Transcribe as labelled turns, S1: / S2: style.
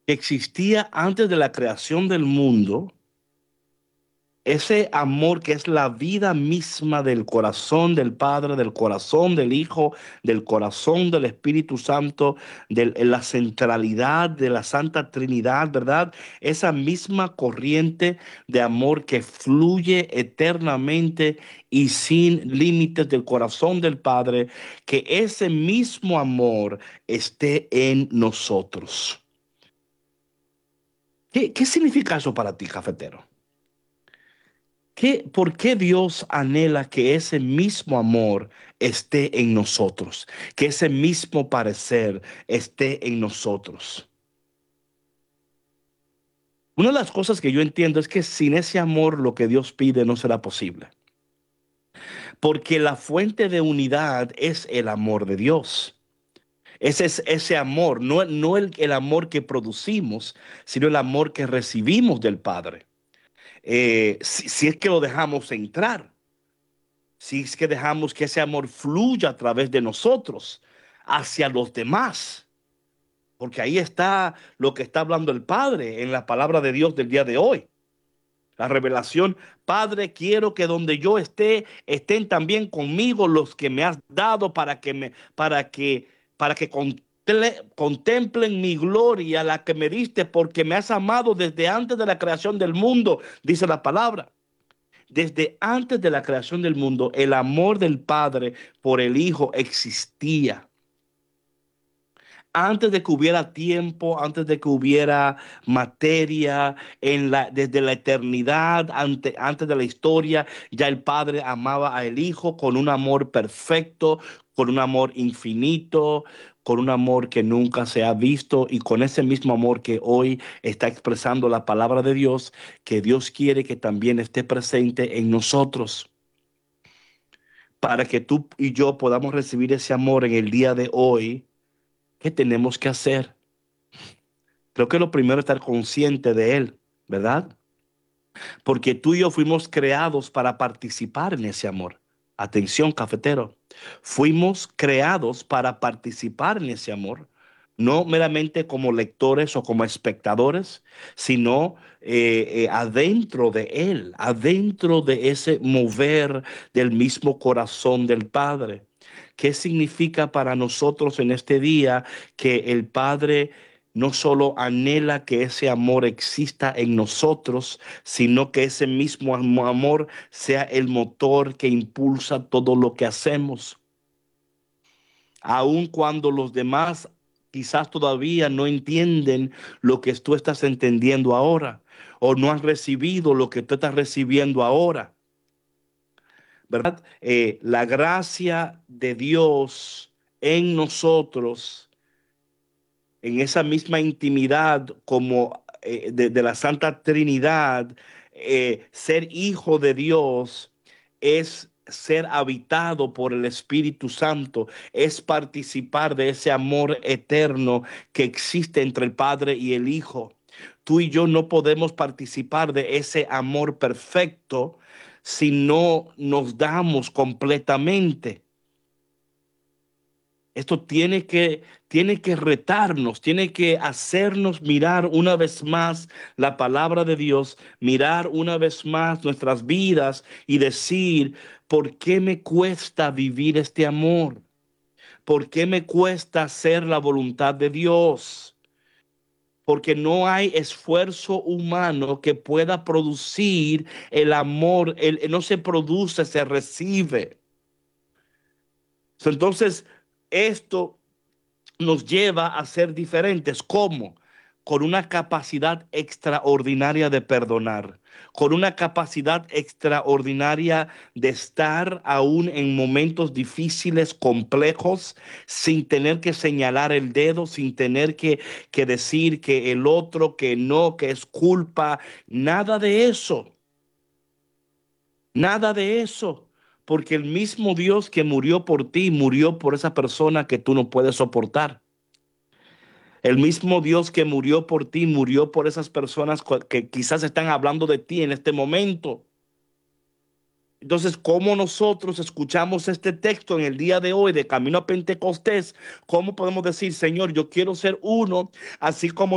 S1: que existía antes de la creación del mundo, ese amor que es la vida misma del corazón del Padre, del corazón del Hijo, del corazón del Espíritu Santo, de la centralidad de la Santa Trinidad, ¿verdad? Esa misma corriente de amor que fluye eternamente y sin límites del corazón del Padre, que ese mismo amor esté en nosotros. ¿Qué significa eso para ti, cafetero? ¿Por qué Dios anhela que ese mismo amor esté en nosotros? Que ese mismo parecer esté en nosotros. Una de las cosas que yo entiendo es que sin ese amor lo que Dios pide no será posible. Porque la fuente de unidad es el amor de Dios. Ese es ese amor, no el amor que producimos, sino el amor que recibimos del Padre. Si es que lo dejamos entrar. Si es que dejamos que ese amor fluya a través de nosotros hacia los demás. Porque ahí está lo que está hablando el Padre en la palabra de Dios del día de hoy. La revelación: Padre, quiero que donde yo esté, estén también conmigo los que me has dado para que contemplen mi gloria, la que me diste, porque me has amado desde antes de la creación del mundo, dice la palabra. Desde antes de la creación del mundo, el amor del Padre por el Hijo existía. Antes de que hubiera tiempo, antes de que hubiera materia, desde la eternidad, antes de la historia, ya el Padre amaba al Hijo con un amor perfecto, con un amor infinito, con un amor que nunca se ha visto, y con ese mismo amor que hoy está expresando la palabra de Dios, que Dios quiere que también esté presente en nosotros, para que tú y yo podamos recibir ese amor en el día de hoy. ¿Qué tenemos que hacer? Creo que lo primero es estar consciente de él, ¿verdad? Porque tú y yo fuimos creados para participar en ese amor. Atención, cafetero. Fuimos creados para participar en ese amor. No meramente como lectores o como espectadores, sino adentro de ese mover del mismo corazón del Padre. ¿Qué significa para nosotros en este día que el Padre no solo anhela que ese amor exista en nosotros, sino que ese mismo amor sea el motor que impulsa todo lo que hacemos? Aun cuando los demás quizás todavía no entienden lo que tú estás entendiendo ahora, o no han recibido lo que tú estás recibiendo ahora, ¿verdad? La gracia de Dios en nosotros, en esa misma intimidad como de la Santa Trinidad, ser hijo de Dios es ser habitado por el Espíritu Santo, es participar de ese amor eterno que existe entre el Padre y el Hijo. Tú y yo no podemos participar de ese amor perfecto si no nos damos completamente. Esto tiene que retarnos, tiene que hacernos mirar una vez más la palabra de Dios, mirar una vez más nuestras vidas y decir: ¿por qué me cuesta vivir este amor? ¿Por qué me cuesta hacer la voluntad de Dios? Porque no hay esfuerzo humano que pueda producir el amor. No se produce, se recibe. Entonces, esto nos lleva a ser diferentes. ¿Cómo? Con una capacidad extraordinaria de perdonar, con una capacidad extraordinaria de estar aún en momentos difíciles, complejos, sin tener que señalar el dedo, sin tener que decir que el otro, que no, que es culpa. Nada de eso. Nada de eso. Porque el mismo Dios que murió por ti, murió por esa persona que tú no puedes soportar. El mismo Dios que murió por ti, murió por esas personas que quizás están hablando de ti en este momento. Entonces, ¿cómo nosotros escuchamos este texto en el día de hoy de camino a Pentecostés? ¿Cómo podemos decir: Señor, yo quiero ser uno, así como